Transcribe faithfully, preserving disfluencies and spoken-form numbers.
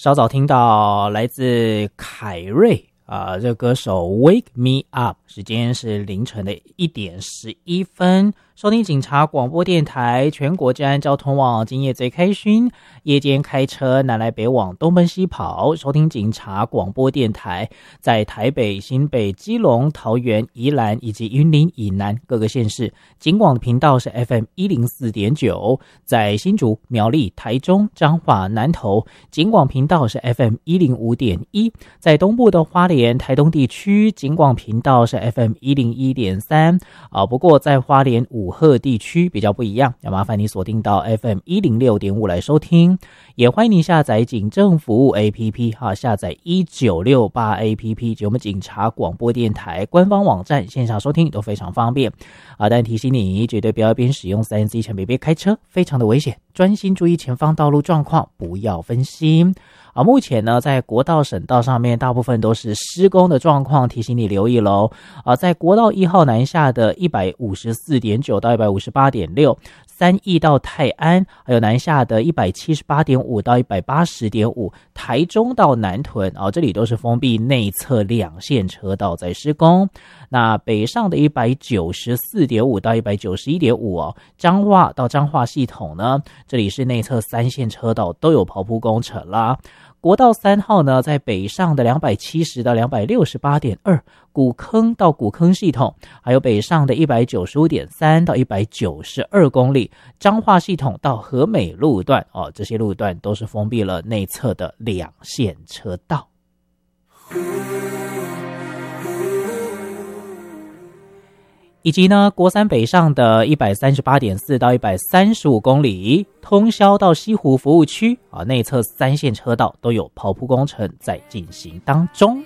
稍早听到来自凯瑞啊、呃，这个歌手 Wake Me Up， 时间是凌晨的一点十一分。收听警察广播电台，全国治安交通网，今夜最开心。夜间开车南来北往，东奔西跑，收听警察广播电台，在台北、新北、基隆、桃园、宜兰以及云林以南各个县市，警广频道是 F M 一零四点九，在新竹、苗栗、台中、彰化、南投，警广频道是 F M 一零五点一，在东部的花莲、台东地区，警广频道是 F M 一零一点三啊。不过在花莲武鹤地区比较不一样，要麻烦你锁定到 F M 一零六点五来收听。也欢迎你下载警政服务 A P P 哈，下载一九六八 A P P 及我们警察广播电台官方网站，线上收听都非常方便啊。但提醒你，绝对不要边使用 三 C 产品边开车，非常的危险，专心注意前方道路状况，不要分心。啊，目前呢，在国道、省道上面，大部分都是施工的状况，提醒你留意喽。啊，在国道一号南下的 一百五十四点九 到 一百五十八点六， 三义到泰安，还有南下的 一百七十八点五 到 一百八十点五， 台中到南屯，啊，这里都是封闭内侧两线车道在施工。那北上的 一百九十四点五 到 一百九十一点五 哦，彰化到彰化系统呢，这里是内侧三线车道都有刨铺工程啦。国道三号呢，在北上的两百七十到 两百六十八点二， 古坑到古坑系统，还有北上的 一百九十五点三 到一百九十二公里，彰化系统到和美路段哦，这些路段都是封闭了内侧的两线车道。以及呢，国三北上的 一百三十八点四 到一百三十五公里，通霄到西湖服务区啊，内侧三线车道都有刨铺工程在进行当中。